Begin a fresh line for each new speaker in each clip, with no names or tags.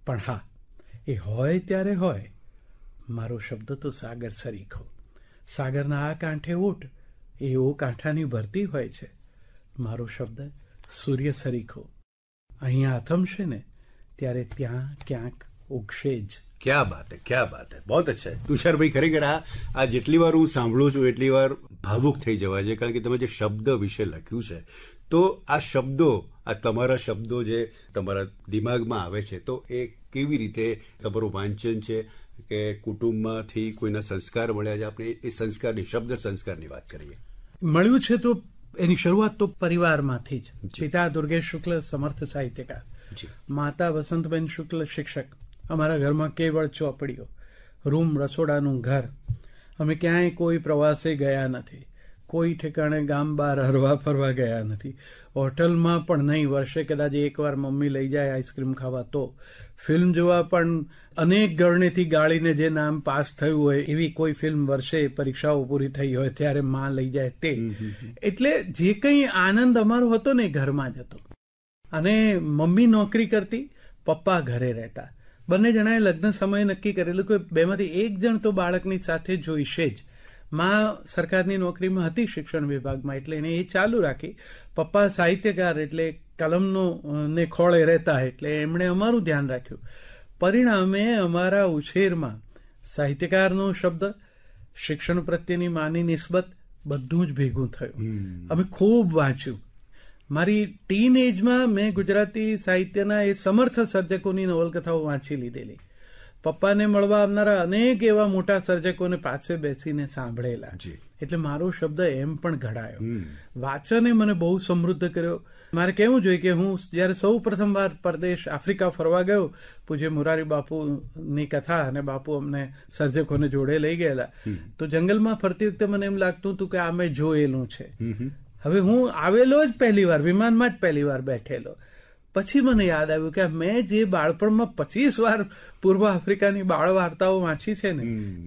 પણ હા, એ હોય ત્યારે હોય. મારો શબ્દ તો સાગર સરીખો. સાગરના આ કાંઠે ઊઠ, એવો કાંઠાની ભરતી હોય છે. મારો શબ્દ સૂર્ય સરીખો. અહીંયા આથમશે ને ત્યારે ત્યાં ક્યાંક ઉગશે જ.
ક્યાં બાત હે, ક્યાં બાત હે, બહુ અચ્છા છે તુષારભાઈ. ખરેખર આ જેટલી વાર હું સાંભળું છું એટલી વાર ભાવુક થઈ જવાય છે, કારણ કે તમે જે શબ્દ વિશે લખ્યું છે, તો આ શબ્દો, આ તમારા શબ્દો જે તમારા દિમાગમાં આવે છે, તો એ કેવી રીતે તમારું વાંચન છે કે કુટુંબમાંથી કોઈના સંસ્કાર મળ્યા છે? આપણે એ સંસ્કારની, શબ્દ સંસ્કારની વાત કરીએ.
મળ્યું છે તો એની શરૂઆત તો પરિવારમાંથી જ. પિતા દુર્ગેશ શુક્લ સમર્થ સાહિત્યકાર, માતા વસંતબેન શુક્લ શિક્ષક. અમારા ઘરમાં કેવળ ચોપડીઓ, રૂમ, રસોડાનું ઘર. અમે ક્યાંય કોઈ પ્રવાસે ગયા નથી, કોઈ ઠેકાણે ગામ બહાર હરવા ફરવા ગયા નથી, હોટલમાં પણ નહીં. વર્ષે કદાચ એકવાર મમ્મી લઈ જાય આઈસ્ક્રીમ ખાવા તો. ફિલ્મ જોવા પણ અનેક ગણનેથી ગાળીને જે નામ પાસ થયું હોય એવી કોઈ ફિલ્મ વર્ષે પરીક્ષાઓ પૂરી થઈ હોય ત્યારે માં લઈ જાય તે. એટલે જે કંઈ આનંદ અમારો હતો ને એ ઘરમાં જ હતો. અને મમ્મી નોકરી કરતી, પપ્પા ઘરે રહેતા. બંને જણાએ લગ્ન સમયે નક્કી કરેલું કે બેમાંથી એક જણ તો બાળકની સાથે જોઈશે જ. માં સરકારની નોકરીમાં હતી શિક્ષણ વિભાગમાં, એટલે એણે એ ચાલુ રાખી. પપ્પા સાહિત્યકાર એટલે કલમનો ને ખોળે રહેતા, એટલે એમણે અમારું ધ્યાન રાખ્યું. પરિણામે અમારા ઉછેરમાં સાહિત્યકારનો શબ્દ, શિક્ષણ પ્રત્યેની માની નિસ્બત બધું જ ભેગું થયું. અમે ખૂબ વાંચ્યું. મારી ટીન એજમાં મેં ગુજરાતી સાહિત્યના એ સમર્થ સર્જકોની નવલકથાઓ વાંચી લીધેલી. પપ્પાને મળવા આવનારા અનેક એવા મોટા સર્જકોને પાસે બેસીને સાંભળેલા. એટલે મારો શબ્દ એમ પણ ઘડાયો. વાચને મને બહુ સમૃદ્ધ કર્યો. મારે કહેવું જોઈએ કે હું જયારે સૌ પ્રથમવાર પરદેશ આફ્રિકા ફરવા ગયો, પૂજ્ય મોરારી બાપુની કથા અને બાપુ અમને સર્જકોને જોડે લઈ ગયેલા, તો જંગલમાં ફરતી વખતે મને એમ લાગતું હતું કે આ મેં જોયેલું છે. હવે હું આવેલો જ પહેલી વાર, વિમાનમાં જ પહેલી વાર બેઠેલો. પછી મને યાદ આવ્યું કે મેં જે બાળપણમાં 25 વાર પૂર્વ આફ્રિકાની બાળ વાર્તાઓ વાંચી છે ને,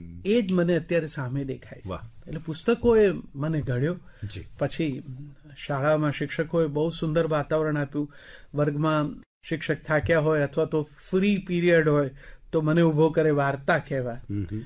એ જ મને અત્યારે સામે દેખાય છે. એટલે પુસ્તકોએ મને ઘડ્યો. પછી શાળામાં શિક્ષકોએ બહુ સુંદર વાતાવરણ આપ્યું. વર્ગમાં શિક્ષક થાક્યા હોય અથવા તો ફ્રી પીરિયડ હોય તો મને ઉભો કરે વાર્તા કહેવા.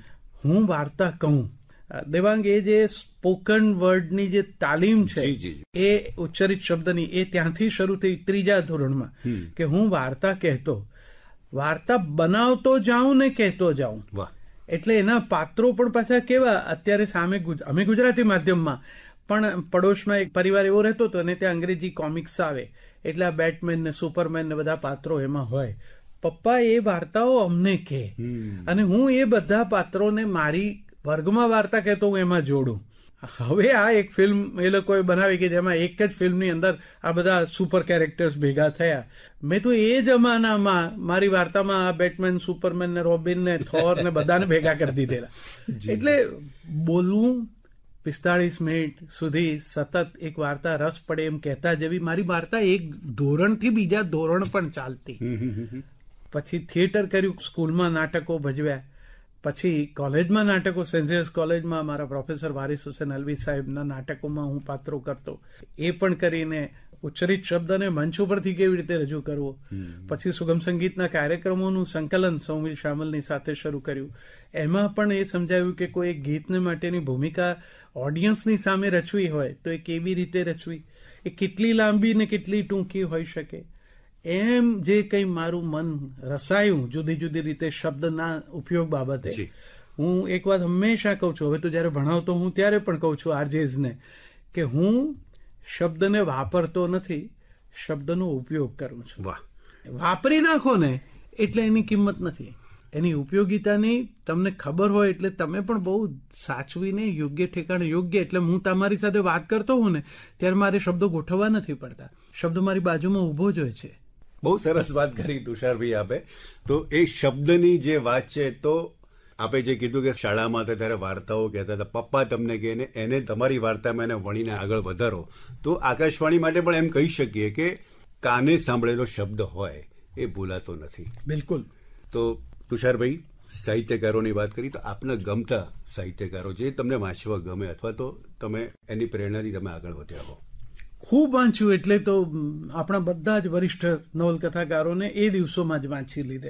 હું વાર્તા કહું. દેવાંગ, એ જે સ્પોકન વર્ડની જે તાલીમ છે એ ઉચ્ચરિત શબ્દની, એ ત્યાંથી શરૂ થઈ 3જા ધોરણમાં, કે હું વાર્તા કહેતો, વાર્તા બનાવતો જાઉં ને કહેતો જાઉં. એટલે એના પાત્રો પણ પાછા કેવા, અત્યારે સામે અમે ગુજરાતી માધ્યમમાં પણ પડોશમાં એક પરિવાર એવો રહેતો હતો અને ત્યાં અંગ્રેજી કોમિક્સ આવે, એટલે આ બેટમેન ને સુપરમેન ને બધા પાત્રો એમાં હોય. પપ્પા એ વાર્તાઓ અમને કહે અને હું એ બધા પાત્રોને મારી વર્ગમાં વાર્તા કહેતો હું એમાં જોડું. હવે આ એક ફિલ્મ એ લોકોએ બનાવી કે જેમાં એક જ ફિલ્મની અંદર આ બધા સુપર કેરેક્ટર્સ ભેગા થયા. મેં તો એ જમાનામાં મારી વાર્તામાં આ બેટમેન, સુપરમેન ને રોબિન ને થોર ને બધાને ભેગા કરી દીધેલા. એટલે બોલવું 45 મિનિટ સુધી સતત એક વાર્તા રસ પડે એમ કહેતા જેવી મારી વાર્તા એક ધોરણથી બીજા ધોરણ પણ ચાલતી. પછી થિયેટર કર્યું, સ્કૂલમાં નાટકો ભજવ્યા, પછી કોલેજમાં નાટકો, સેન્ટ ઝેવિયર્સ કોલેજમાં મારા પ્રોફેસર વારિસ હુસેન અલ્વી સાહેબના નાટકોમાં હું પાત્રો કરતો. એ પણ કરીને ઉચ્ચરિત શબ્દને મંચ ઉપરથી કેવી રીતે રજૂ કરવો. પછી સુગમ સંગીતના કાર્યક્રમોનું સંકલન સૌમિલ શામલની સાથે શરૂ કર્યું. એમાં પણ એ સમજાવ્યું કે કોઈ એક ગીતને માટેની ભૂમિકા ઓડિયન્સની સામે રચવી હોય તો એ કેવી રીતે રચવી, એ કેટલી લાંબી ને કેટલી ટૂંકી હોઈ શકે. એમ જે કંઈ મારું મન રસાયું જુદી જુદી રીતે શબ્દના ઉપયોગ બાબતે, હું એક વાત હંમેશા કહું છું, હવે તો જયારે ભણાવતો હું ત્યારે પણ કહું છું આરજેઝને, કે હું શબ્દને વાપરતો નથી, શબ્દનો ઉપયોગ કરું છું. વાપરી નાખો ને એટલે એની કિંમત નથી, એની ઉપયોગિતાની તમને ખબર હોય એટલે તમે પણ બહુ સાચવીને યોગ્ય ઠેકાણે યોગ્ય. એટલે હું તમારી સાથે વાત કરતો હોઉં ને ત્યારે મારે શબ્દો ગોઠવવા નથી પડતા, શબ્દ મારી બાજુમાં ઉભો જ હોય છે.
બહુ સરસ વાત કરી તુષારભાઈ આપે. તો એ શબ્દની જે વાત છે, તો આપે જે કીધું કે શાળામાં હતા ત્યારે વાર્તાઓ કહેતા હતા, પપ્પા તમને કહે ને એને તમારી વાર્તામાં એને વણીને આગળ વધારો. તો આકાશવાણી માટે પણ એમ કહી શકીએ કે કાને સાંભળેલો શબ્દ હોય એ ભૂલાતો નથી.
બિલકુલ.
તો તુષારભાઈ, સાહિત્યકારોની વાત કરી, તો આપને ગમતા સાહિત્યકારો જે તમને વાંચવા ગમે અથવા તો તમે એની પ્રેરણાથી તમે આગળ વધ્યા હો?
ખૂબ વાંચ્યું. એટલે તો આપણા બધા જ વરિષ્ઠ નવલકથાકારોને એ દિવસોમાં જ વાંચી લીધે.